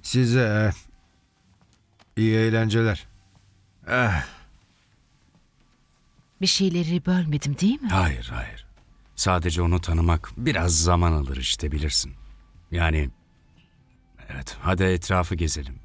Size iyi eğlenceler. Bir şeyleri bölmedim değil mi? Hayır, hayır. Sadece onu tanımak biraz zaman alır işte, bilirsin. Yani, evet, hadi etrafı gezelim.